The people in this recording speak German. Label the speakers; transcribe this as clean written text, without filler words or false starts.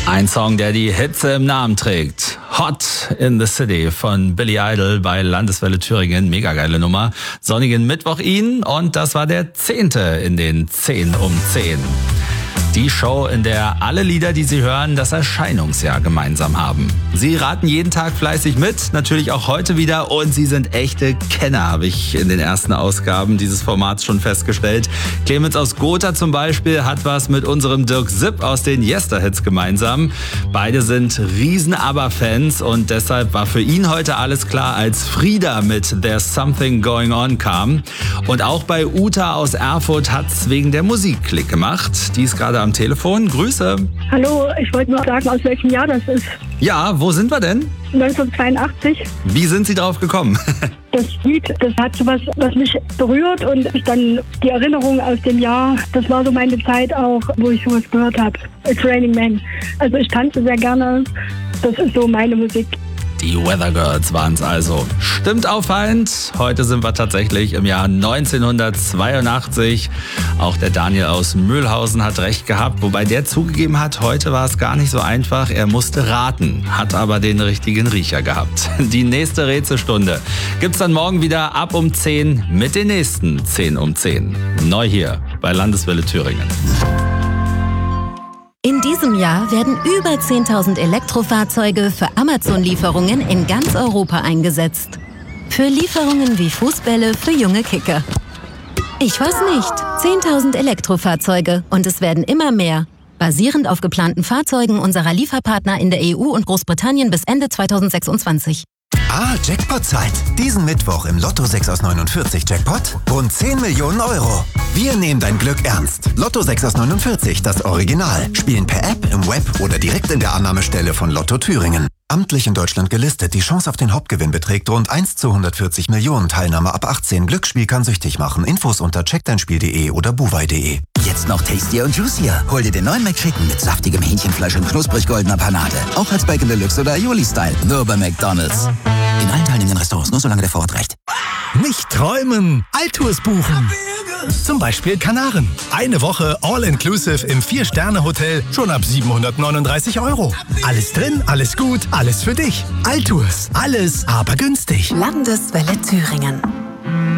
Speaker 1: Ein Song, der die Hitze im Namen trägt. Hot in the City von Billy Idol bei Landeswelle Thüringen. Mega geile Nummer. Sonnigen Mittwoch Ihnen und das war der 10. in den 10 um 10. Die Show, in der alle Lieder, die Sie hören, das Erscheinungsjahr gemeinsam haben. Sie raten jeden Tag fleißig mit, natürlich auch heute wieder. Und Sie sind echte Kenner, habe ich in den ersten Ausgaben dieses Formats schon festgestellt. Clemens aus Gotha zum Beispiel hat was mit unserem Dirk Sipp aus den Yester-Hits gemeinsam. Beide sind Riesen-ABBA-Fans und deshalb war für ihn heute alles klar, als Frieda mit There's Something Going On kam. Und auch bei Uta aus Erfurt hat's wegen der Musik Klick gemacht. Die ist gerade am Telefon. Grüße.
Speaker 2: Hallo, ich wollte nur sagen, aus welchem Jahr das ist.
Speaker 1: Ja, wo sind wir denn?
Speaker 2: 1982.
Speaker 1: Wie sind Sie drauf gekommen?
Speaker 2: Das Lied, das hat so was mich berührt und ich dann die Erinnerung aus dem Jahr, das war so meine Zeit auch, wo ich sowas gehört habe. It's Raining Men. Also ich tanze sehr gerne. Das ist so meine Musik.
Speaker 1: Die Weather Girls waren es also. Stimmt auffallend. Heute sind wir tatsächlich im Jahr 1982. Auch der Daniel aus Mühlhausen hat recht gehabt, wobei der zugegeben hat, heute war es gar nicht so einfach. Er musste raten, hat aber den richtigen Riecher gehabt. Die nächste Rätselstunde gibt's dann morgen wieder ab um 10 mit den nächsten 10 um 10. Neu hier bei Landeswelle Thüringen.
Speaker 3: In diesem Jahr werden über 10.000 Elektrofahrzeuge für Amazon-Lieferungen in ganz Europa eingesetzt. Für Lieferungen wie Fußbälle für junge Kicker. Ich weiß nicht, 10.000 Elektrofahrzeuge und es werden immer mehr. Basierend auf geplanten Fahrzeugen unserer Lieferpartner in der EU und Großbritannien bis Ende 2026.
Speaker 4: Jackpot-Zeit. Diesen Mittwoch im Lotto 6 aus 49 Jackpot rund 10 Millionen Euro. Wir nehmen dein Glück ernst. Lotto 6 aus 49, das Original. Spielen per App, im Web oder direkt in der Annahmestelle von Lotto Thüringen. Amtlich in Deutschland gelistet. Die Chance auf den Hauptgewinn beträgt rund 1 zu 140 Millionen. Teilnahme ab 18. Glücksspiel kann süchtig machen. Infos unter checkdeinspiel.de oder buwei.de.
Speaker 5: Jetzt noch tastier und juicier. Hol dir den neuen McChicken mit saftigem Hähnchenfleisch und knusprig goldener Panade. Auch als Bacon Deluxe oder Aioli-Style. Nur bei McDonald's. In allen teilnehmenden Restaurants, nur solange der Vorrat reicht.
Speaker 6: Nicht träumen, Altours buchen. Zum Beispiel Kanaren. Eine Woche All-Inclusive im 4-Sterne-Hotel schon ab 739 €. Alles drin, alles gut, alles für dich. Altours. Alles, aber günstig.
Speaker 7: Landeswelle Thüringen.